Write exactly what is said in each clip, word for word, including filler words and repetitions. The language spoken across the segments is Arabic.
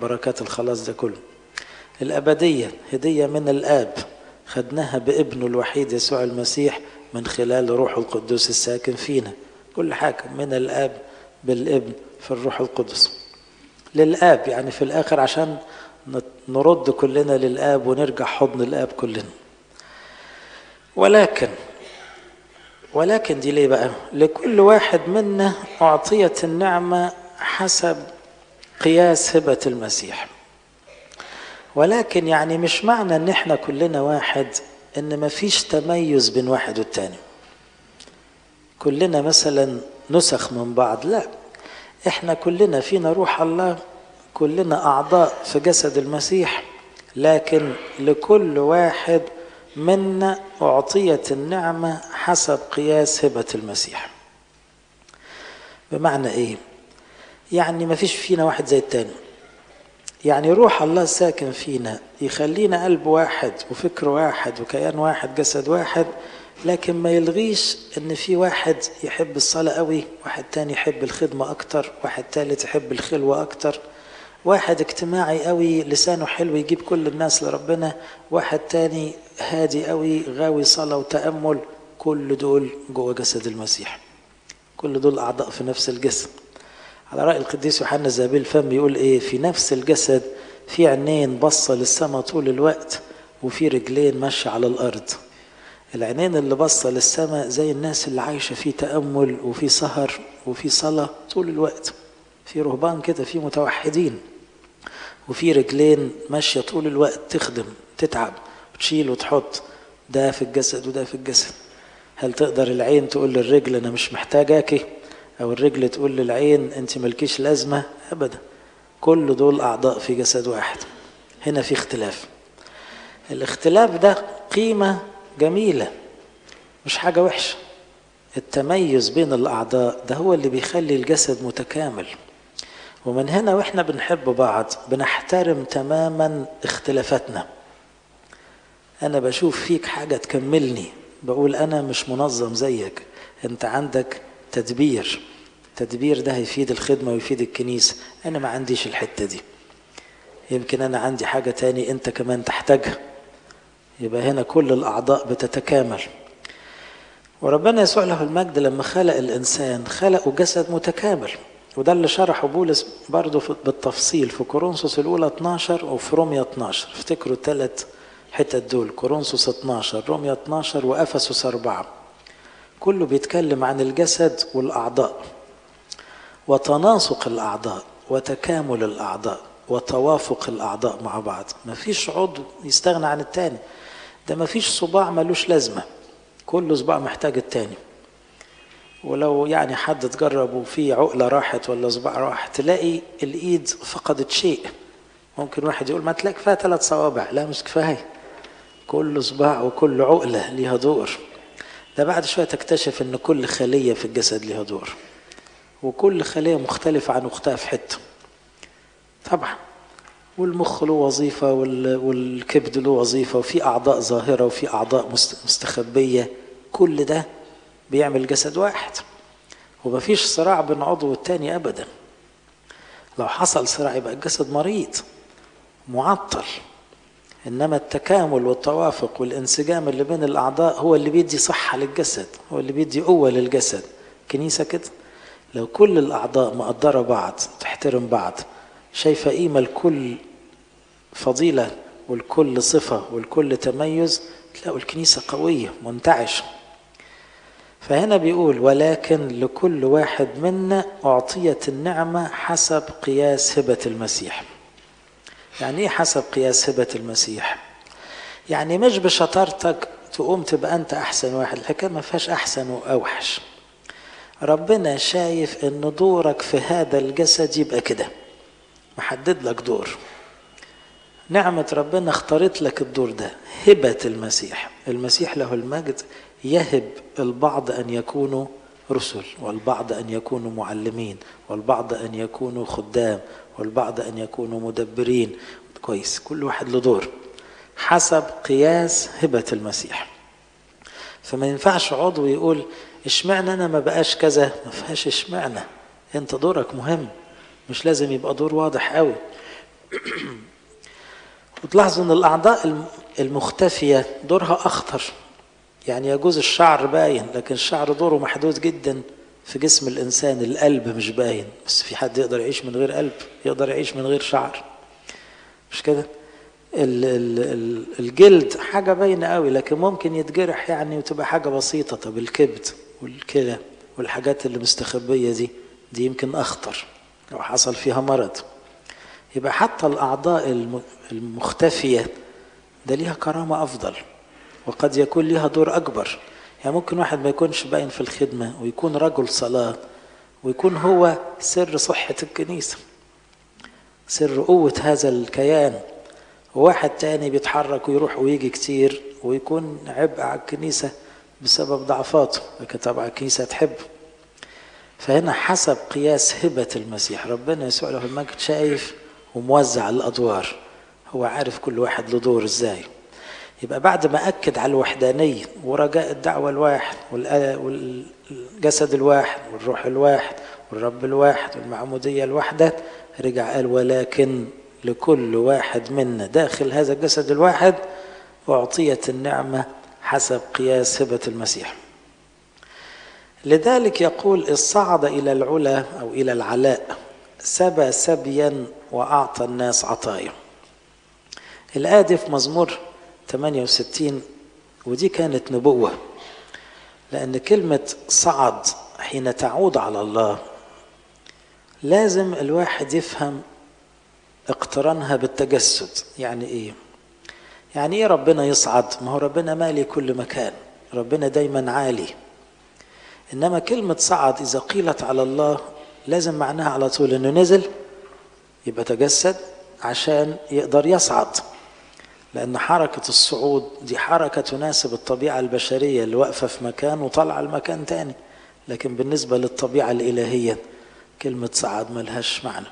بركات الخلاص ده كله. الأبدية هدية من الآب خدناها بابنه الوحيد يسوع المسيح من خلال روح القدس الساكن فينا. كل حاجة من الآب بالابن في الروح القدس للآب، يعني في الآخر عشان نرد كلنا للآب ونرجع حضن الآب كلنا. ولكن ولكن دي ليه بقى؟ لكل واحد منا أعطيت النعمة حسب قياس هبة المسيح. ولكن يعني مش معنى ان احنا كلنا واحد ان مفيش تميز بين واحد والتاني، كلنا مثلا نسخ من بعض، لا، احنا كلنا فينا روح الله، كلنا اعضاء في جسد المسيح، لكن لكل واحد منا أعطيت النعمة حسب قياس هبة المسيح. بمعنى ايه؟ يعني مفيش فينا واحد زي التاني، يعني روح الله ساكن فينا يخلينا قلب واحد وفكر واحد وكيان واحد جسد واحد، لكن ما يلغيش ان في واحد يحب الصلاة قوي، واحد تاني يحب الخدمة اكتر، واحد تالت يحب الخلوة اكتر، واحد اجتماعي قوي لسانه حلو يجيب كل الناس لربنا، واحد تاني هادي قوي غاوي صلاة وتأمل. كل دول جوه جسد المسيح، كل دول اعضاء في نفس الجسد. على رأي القديس يوحنا الذهبي الفم يقول ايه؟ في نفس الجسد في عينين بصة للسماء طول الوقت، وفي رجلين ماشية على الارض. العينين اللي بصة للسماء زي الناس اللي عايشة في تأمل وفي سهر وفي صلاة طول الوقت، في رهبان كده، في متوحدين. وفي رجلين ماشية طول الوقت تخدم تتعب وتشيل وتحط، ده في الجسد وده في الجسد. هل تقدر العين تقول للرجل انا مش محتاجاكي، او الرجل تقول للعين انت ملكيش لازمة؟ ابدا، كل دول اعضاء في جسد واحد. هنا في اختلاف، الاختلاف ده قيمة جميلة مش حاجة وحشة. التميز بين الاعضاء ده هو اللي بيخلي الجسد متكامل. ومن هنا واحنا بنحب بعض بنحترم تماما اختلافاتنا. انا بشوف فيك حاجة تكملني، بقول انا مش منظم زيك، انت عندك تدبير، تدبير ده هيفيد الخدمة ويفيد الكنيسة، انا ما عنديش الحتة دي، يمكن انا عندي حاجة تاني انت كمان تحتاجها. يبقى هنا كل الاعضاء بتتكامل. وربنا يسوع له المجد لما خلق الانسان خلقه جسد متكامل، وده اللي شرحه بولس برضه بالتفصيل في كورنثوس الاولى اتناشر وفي روميا اتناشر. افتكروا الثلاث حتت دول، كورنثوس اتناشر، روميا اتناشر، وافسس اربعة. كله بيتكلم عن الجسد والاعضاء وتناسق الاعضاء وتكامل الاعضاء وتوافق الاعضاء مع بعض. مفيش عضو يستغنى عن التاني، ده مفيش صباع ملوش لازمة، كل صباع محتاج التاني. ولو يعني حد تجرب وفيه عقلة راحت ولا صباع راح، تلاقي الايد فقدت شيء. ممكن واحد يقول ما تلاقي كفاية ثلاث صوابع، لا مش كفاية، كل صباع وكل عقلة ليها دور. ده بعد شوية تكتشف ان كل خلية في الجسد ليها دور، وكل خلية مختلفة عن اختها في حتة طبعا. والمخ له وظيفة والكبد له وظيفة، وفي اعضاء ظاهرة وفي اعضاء مستخبية، كل ده بيعمل جسد واحد. ومفيش صراع بين عضو والتاني ابدا. لو حصل صراع يبقى الجسد مريض معطل. انما التكامل والتوافق والانسجام اللي بين الاعضاء هو اللي بيدي صحة للجسد، هو اللي بيدي قوة للجسد. كنيسة كده لو كل الاعضاء مقدرة بعض، تحترم بعض، شايفة قيمة لكل فضيلة والكل صفة والكل تميز، تلاقوا الكنيسة قوية منتعشة. فهنا بيقول ولكن لكل واحد منا أعطيت النعمة حسب قياس هبة المسيح. يعني ايه حسب قياس هبة المسيح؟ يعني مش بشطارتك تقوم تبقى انت احسن واحد، الحكاية ما فيهاش احسن واوحش. ربنا شايف ان دورك في هذا الجسد يبقى كده، محدد لك دور. نعمة ربنا اختارت لك الدور ده، هبة المسيح. المسيح له المجد يهب البعض أن يكونوا رسل، والبعض أن يكونوا معلمين، والبعض أن يكونوا خدام، والبعض أن يكونوا مدبرين. كويس، كل واحد له دور حسب قياس هبة المسيح. فما ينفعش عضو يقول اشمعنى أنا ما بقاش كذا، ما فيهاش اشمعنى، انت دورك مهم، مش لازم يبقى دور واضح قوي. وتلاحظوا ان الاعضاء المختفية دورها اخطر. يعني يجوز الشعر باين، لكن الشعر دوره محدود جدا في جسم الانسان. القلب مش باين، بس في حد يقدر يعيش من غير قلب؟ يقدر يعيش من غير شعر، مش كده؟ الجلد حاجة باينة قوي، لكن ممكن يتجرح يعني وتبقى حاجة بسيطة. طب الكبد والكلى والحاجات اللي مستخبية دي دي يمكن أخطر لو حصل فيها مرض. يبقى حتى الأعضاء المختفية ده ليها كرامة أفضل، وقد يكون ليها دور أكبر. يعني ممكن واحد ما يكونش باين في الخدمة ويكون رجل صلاة، ويكون هو سر صحة الكنيسة، سر قوة هذا الكيان. وواحد تاني بيتحرك ويروح ويجي كتير ويكون عبء على الكنيسة بسبب ضعفاته، لكن طبعا الكنيسة تحبه. فهنا حسب قياس هبة المسيح، ربنا يسوع له المجد شايف وموزع الأدوار، هو عارف كل واحد له دور ازاي. يبقى بعد ما أكد على الوحدانية ورجاء الدعوة الواحد والجسد الواحد والروح الواحد والرب الواحد والمعمودية الواحدة، رجع قال ولكن لكل واحد منا داخل هذا الجسد الواحد أعطيت النعمة حسب قياس هبة المسيح. لذلك يقول الصعد إلى العلا أو إلى العلاء سبى سبيا وأعطى الناس عطايا. الآية دي في مزمور ثمانية وستين، ودي كانت نبوة، لأن كلمة صعد حين تعود على الله لازم الواحد يفهم اقترانها بالتجسد. يعني ايه؟ يعني ايه ربنا يصعد؟ ما هو ربنا مالي كل مكان، ربنا دايما عالي. انما كلمة صعد اذا قيلت على الله لازم معناها على طول انه نزل، يبقى تجسد عشان يقدر يصعد. لان حركة الصعود دي حركة تناسب الطبيعة البشرية اللي واقفة في مكان وطلع المكان تاني، لكن بالنسبة للطبيعة الالهية كلمة صعد ملهاش معنى.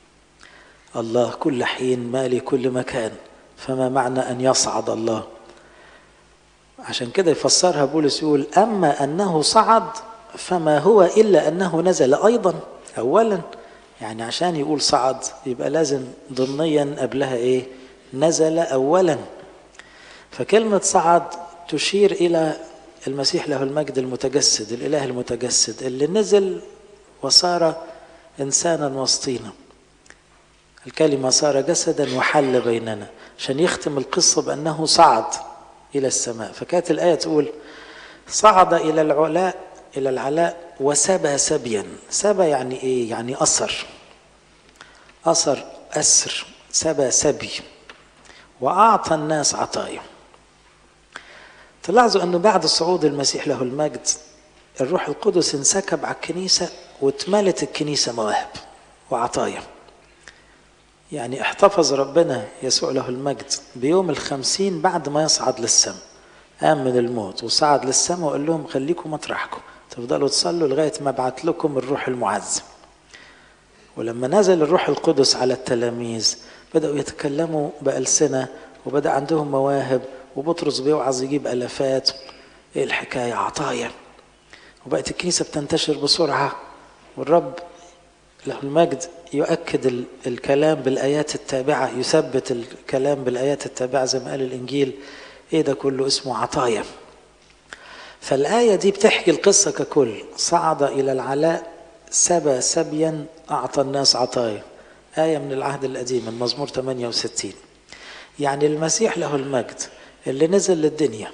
الله كل حين مالي كل مكان، فما معنى أن يصعد الله؟ عشان كده يفسرها بولس يقول أما أنه صعد فما هو إلا أنه نزل أيضا أولا. يعني عشان يقول صعد يبقى لازم ضمنيا قبلها إيه؟ نزل أولا. فكلمة صعد تشير إلى المسيح له المجد المتجسد، الإله المتجسد اللي نزل وصار إنسانا وسطينا. الكلمة صار جسدا وحل بيننا، عشان يختم القصة بأنه صعد إلى السماء. فكانت الآية تقول صعد إلى العلاء إلى العلاء وسبى سبيا. سبى يعني إيه؟ يعني أسر، أسر أسر، سبى سبي، وأعطى الناس عطايا. تلاحظوا أنه بعد صعود المسيح له المجد الروح القدس انسكب على الكنيسة واتملت الكنيسة مواهب وعطايا. يعني احتفظ ربنا يسوع له المجد بيوم الخمسين بعد ما يصعد للسماء، قام من الموت وصعد للسماء وقال لهم خليكم مطرحكم تفضلوا تصلوا لغاية ما ابعت لكم الروح المعزم. ولما نزل الروح القدس على التلاميذ بدأوا يتكلموا بألسنة وبدأ عندهم مواهب، وبطرس بيوعظ يجيب ألفات. ايه الحكاية؟ عطايا. وبقت الكنيسة بتنتشر بسرعة، والرب له المجد يؤكد الكلام بالآيات التابعة، يثبت الكلام بالآيات التابعة زي ما قال الإنجيل. إيه ده كله؟ اسمه عطايا. فالآية دي بتحكي القصة ككل. صعد إلى العلاء سبى سبيا أعطى الناس عطايا. آية من العهد القديم من مزمور ثمانية وستين. يعني المسيح له المجد اللي نزل للدنيا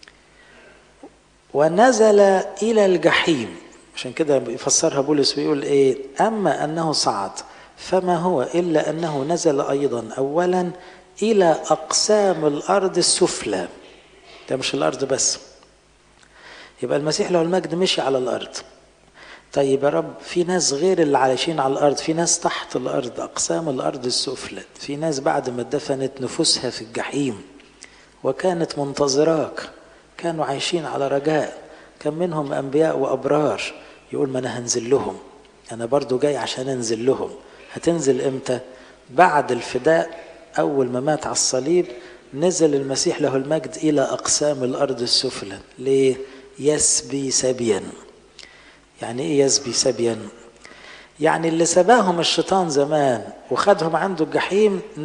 ونزل إلى الجحيم. عشان كده يفسرها بولس ويقول ايه؟ اما انه صعد فما هو الا انه نزل ايضا اولا الى اقسام الارض السفلى. ده مش الارض بس. يبقى المسيح له المجد مشي على الارض. طيب يا رب، في ناس غير اللي عايشين على الارض، في ناس تحت الارض اقسام الارض السفلى، في ناس بعد ما دفنت نفوسها في الجحيم وكانت منتظراك، كانوا عايشين على رجاء، كان منهم انبياء وابرار. يقول ما انا هنزل لهم، انا برضو جاي عشان انزل لهم. هتنزل امتى؟ بعد الفداء. اول ما مات على الصليب نزل المسيح له المجد الى اقسام الارض السفلى. ليه؟ يسبي سبيا. يعني ايه يسبي سبيا؟ يعني اللي سباهم الشيطان زمان وخدهم عنده الجحيم